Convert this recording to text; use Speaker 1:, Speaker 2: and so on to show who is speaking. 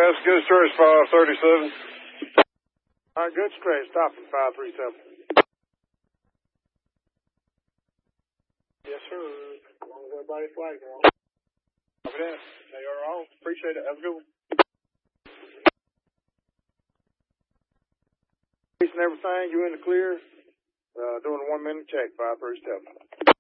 Speaker 1: West, good stretch 537.
Speaker 2: All right, good stretch. Stop at 537. Yes, sir. As long as everybody's flags are on.
Speaker 1: Copy that. They are on. Appreciate it. Have a good one.
Speaker 2: And everything, you in the clear. Doing a 1 minute check, 537.